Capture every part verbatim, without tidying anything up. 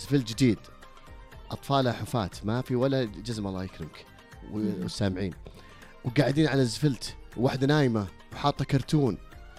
زفل جديد، أطفالها حفاة ما في ولا جزم الله يكرمك والسامعين، وقاعدين على الزفلت، وواحدة نايمة وحاطة كرتون.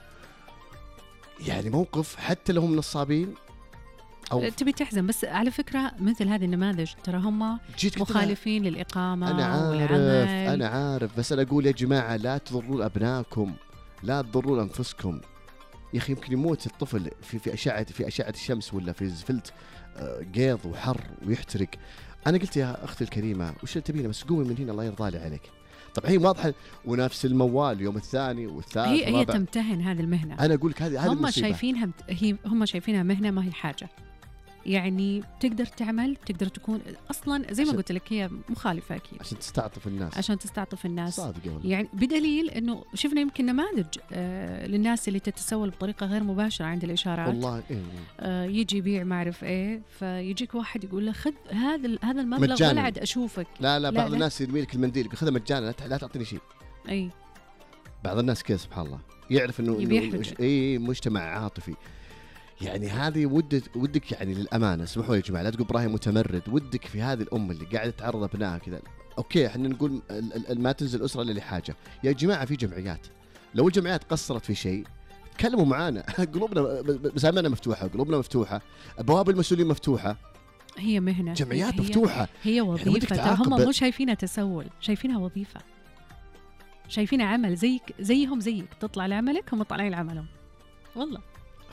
يعني موقف حتى لهم نصابين أو تبي تحزن. بس على فكرة مثل هذه النماذج ترى هم مخالفين للإقامة أنا عارف والعمل. أنا عارف بس أنا أقول يا جماعة لا تضروا أبنائكم، لا تضروا أنفسكم. يا أخي يمكن يموت الطفل في في أشعة في أشعة الشمس ولا في زفلت قيض وحر ويحترق. أنا قلت يا أختي الكريمة وش تبينا بس قومي من هنا الله يرضى لي عليك. طبعا هي واضحة ونفس الموال يوم الثاني والثالث هي هي تمتهن هذه المهنة. أنا أقول لك هذه هذه هم شايفينها هي هم شايفينها مهنة ما هي حاجة. يعني تقدر تعمل تقدر تكون أصلا زي ما قلت لك هي مخالفة أكيد عشان تستعطف الناس عشان تستعطف الناس صادق. يعني بدليل إنه شفنا يمكن نماذج آه للناس اللي تتسول بطريقة غير مباشرة عند الإشارات والله إيه. آه يجي يبيع ما أعرف إيه، فيجيك واحد يقول له خذ هذا هذا المبلغ ولا عاد أشوفك. لا لا بعض لا الناس يرمي لك المنديل بياخذها مجانا لا تعطيني شيء. أي بعض الناس كذا سبحان الله يعرف إنه إيه مجتمع عاطفي. يعني هذه ودك ودك يعني للأمانة اسمحوا يا جماعة لا تقول إبراهيم متمرد، ودك في هذه الأم اللي قاعدة تعرض أبنائها كذا. أوكي إحنا نقول ما تنزل أسرة إلا لحاجة. يا جماعة في جمعيات، لو الجمعيات قصرت في شيء تكلموا معانا قلوبنا مسامعنا مفتوحة، قلوبنا مفتوحة، أبواب المسؤولين مفتوحة. هي مهنة، جمعيات هي مفتوحة، هي وظيفة. يعني هم مو شايفينها تسول، شايفينها وظيفة، شايفينها عمل زيك زيهم زيك، تطلع لعملك هم طالعين لعملهم. والله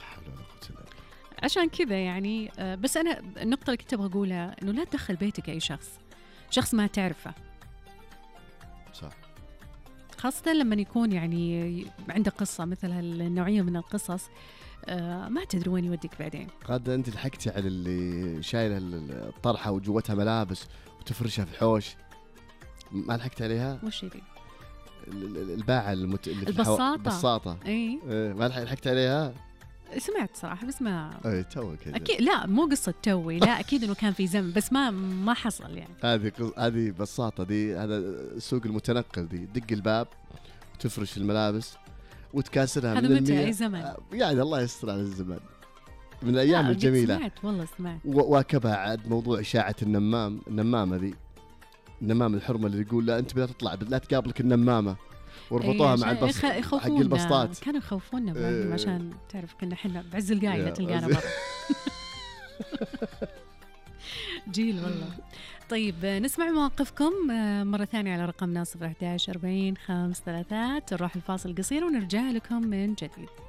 عشان كذا يعني. بس أنا النقطة اللي كنت أبغى أقولها إنه لا تدخل بيتك أي شخص شخص ما تعرفه، صح، خاصة لما يكون يعني عنده قصة مثل هالنوعية من القصص ما تدري وين يوديك بعدين. قد أنت لحقتي على اللي شايلة الطرحة وجوتها ملابس وتفرشها في الحوش، ما لحقت عليها؟ وش دي؟ الباعة المت... البساطة البساطة اي ما لحقت عليها؟ سمعت صراحة بس ما اي توي كذا اكيد. لا مو قصة توي، لا اكيد انه كان في ذنب بس ما ما حصل يعني. هذه هذه بساطة دي، هذا السوق المتنقل دي، دق الباب وتفرش الملابس وتكاسرها من المية. هذا متى اي زمن يعني الله يستر على الزمن من الايام الجميلة. سمعت والله سمعت. واكبها عاد موضوع اشاعة النمام، النمامة ذي، النمام الحرمة اللي يقول لا انت بلا تطلع لا تقابلك النمامة، وربطوها مع البسط حق البسطات. كانوا يخوفونا ابراهيم عشان تعرف كنا احنا بعز القايله تلقانا برا. جيل والله. طيب نسمع مواقفكم مرة ثانية على رقمنا صفر أحد عشر أربعين خمس ثلاثات. نروح الفاصل قصير ونرجع لكم من جديد.